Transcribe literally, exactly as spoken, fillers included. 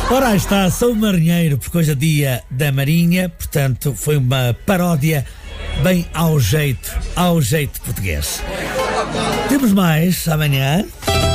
Ora, aí está, sou marinheiro, porque hoje é dia da Marinha, portanto foi uma paródia bem ao jeito, ao jeito português. Temos mais amanhã.